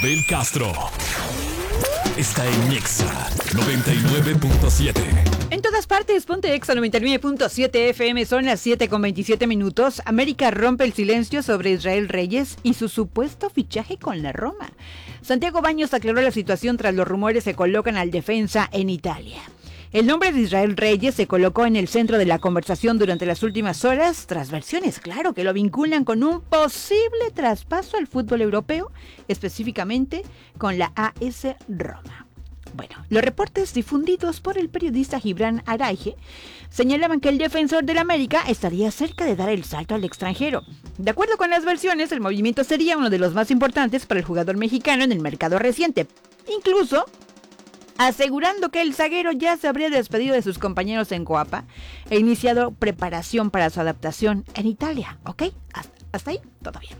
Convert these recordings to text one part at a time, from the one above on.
Del Castro está en Nexa 99.7. En todas partes, ponte Exa 99.7 FM, son las 7:27. América rompe el silencio sobre Israel Reyes y su supuesto fichaje con la Roma. Santiago Baños aclaró la situación tras los rumores que colocan al defensa en Italia. El nombre de Israel Reyes se colocó en el centro de la conversación durante las últimas horas, tras versiones, claro, que lo vinculan con un posible traspaso al fútbol europeo, específicamente con la AS Roma. Bueno, los reportes difundidos por el periodista Gibran Araige señalaban que el defensor del América estaría cerca de dar el salto al extranjero. De acuerdo con las versiones, el movimiento sería uno de los más importantes para el jugador mexicano en el mercado reciente. Incluso asegurando que el zaguero ya se habría despedido de sus compañeros en Coapa e iniciado preparación para su adaptación en Italia. ¿Ok? Hasta ahí, todo bien.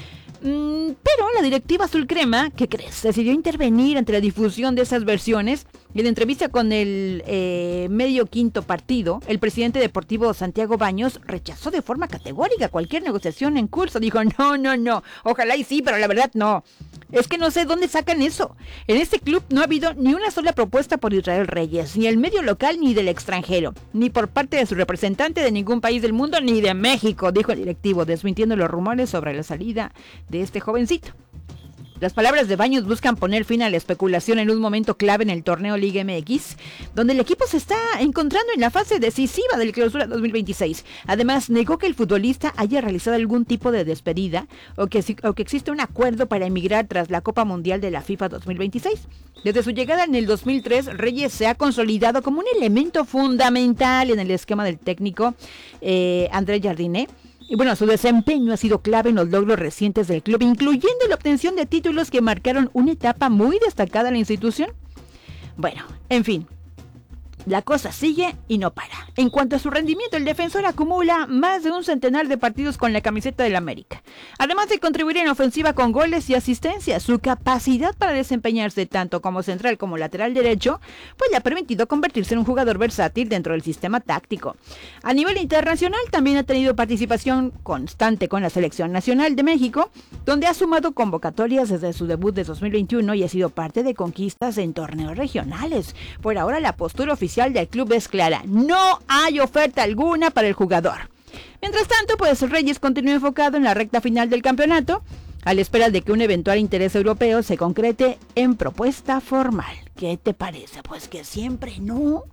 Pero la directiva azul crema, ¿qué crees? Decidió intervenir ante la difusión de esas versiones. Y en entrevista con el medio Quinto Partido, el presidente deportivo Santiago Baños rechazó de forma categórica cualquier negociación en curso. Dijo, no, ojalá y sí, pero la verdad no. Es que no sé dónde sacan eso. En este club no ha habido ni una sola propuesta por Israel Reyes, ni el medio local ni del extranjero, ni por parte de su representante de ningún país del mundo, ni de México, dijo el directivo, desmintiendo los rumores sobre la salida de este jovencito. Las palabras de Baños buscan poner fin a la especulación en un momento clave en el torneo Liga MX, donde el equipo se está encontrando en la fase decisiva del Clausura 2026. Además, negó que el futbolista haya realizado algún tipo de despedida o que existe un acuerdo para emigrar tras la Copa Mundial de la FIFA 2026. Desde su llegada en el 2003, Reyes se ha consolidado como un elemento fundamental en el esquema del técnico André Jardiné. Y bueno, su desempeño ha sido clave en los logros recientes del club, incluyendo la obtención de títulos que marcaron una etapa muy destacada en la institución. Bueno, en fin, la cosa sigue y no para. En cuanto a su rendimiento, el defensor acumula más de un centenar de partidos con la camiseta del América. Además de contribuir en ofensiva con goles y asistencias, su capacidad para desempeñarse tanto como central como lateral derecho, pues le ha permitido convertirse en un jugador versátil dentro del sistema táctico. A nivel internacional también ha tenido participación constante con la Selección Nacional de México, donde ha sumado convocatorias desde su debut de 2021 y ha sido parte de conquistas en torneos regionales. Por ahora la postura oficial del club es clara, no hay oferta alguna para el jugador. Mientras tanto, pues Reyes continúa enfocado en la recta final del campeonato, a la espera de que un eventual interés europeo se concrete en propuesta formal. ¿Qué te parece? Pues que siempre no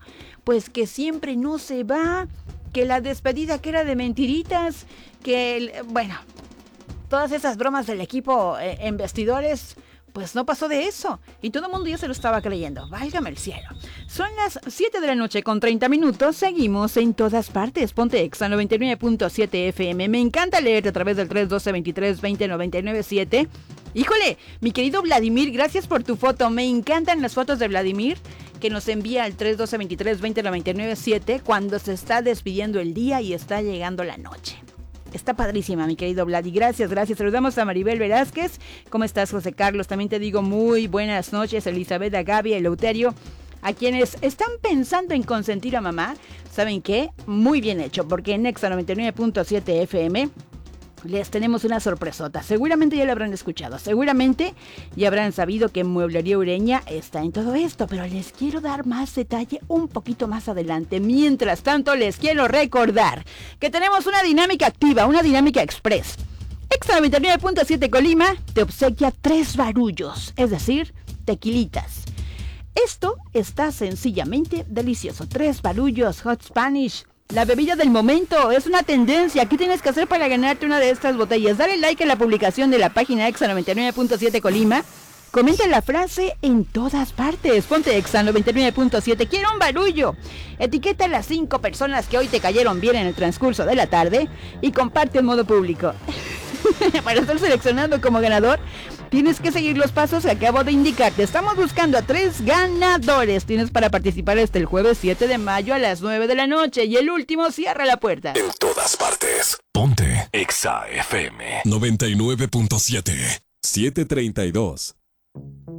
se va, que la despedida que era de mentiritas, todas esas bromas del equipo en vestidores, pues no pasó de eso, y todo el mundo ya se lo estaba creyendo, válgame el cielo. Son las 7:30, seguimos en todas partes, ponte Exa 99.7 FM, me encanta leerte a través del 312-23-20-997. Híjole, mi querido Vladimir, gracias por tu foto, me encantan las fotos de Vladimir, que nos envía al 312-23-20-997 cuando se está despidiendo el día y está llegando la noche. Está padrísima, mi querido Vladi. Gracias. Saludamos a Maribel Velázquez. ¿Cómo estás, José Carlos? También te digo muy buenas noches, Elizabeth, a Gaby, Eleuterio. A quienes están pensando en consentir a mamá, ¿saben qué? Muy bien hecho, porque en Nexa 99.7 FM les tenemos una sorpresota. Seguramente ya lo habrán escuchado, seguramente ya habrán sabido que Mueblería Ureña está en todo esto, pero les quiero dar más detalle un poquito más adelante. Mientras tanto, les quiero recordar que tenemos una dinámica activa, una dinámica express. Exa 99.7 Colima te obsequia 3 barullos, es decir, tequilitas. Esto está sencillamente delicioso. 3 barullos Hot Spanish. La bebida del momento es una tendencia. ¿Qué tienes que hacer para ganarte una de estas botellas? Dale like a la publicación de la página Exa 99.7 Colima. Comenta la frase en todas partes. Ponte Exa 99.7. Quiero un barullo. Etiqueta a las 5 personas que hoy te cayeron bien en el transcurso de la tarde y comparte en modo público. Para estar seleccionado como ganador, tienes que seguir los pasos que acabo de indicarte. Estamos buscando a 3 ganadores. Tienes para participar hasta el jueves 7 de mayo a las 9 de la noche. Y el último cierra la puerta. En todas partes. Ponte Exa FM 99.7. 7:32.